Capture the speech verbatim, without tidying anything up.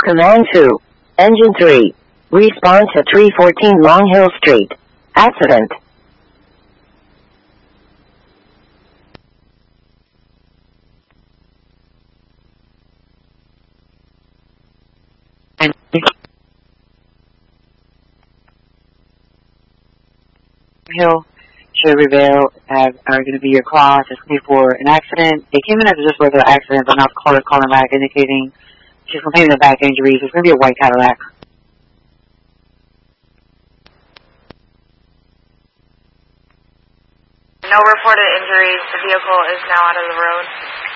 Command two. Engine three. Response at three fourteen Long Hill Street. Accident. And Hill, Sherryville have, are going to be your cross. It's going to be for an accident. They came in as just regular accident, but not caller calling back indicating she's complaining of back injuries. It's going to be a white Cadillac. No reported injuries. The vehicle is now out of the road.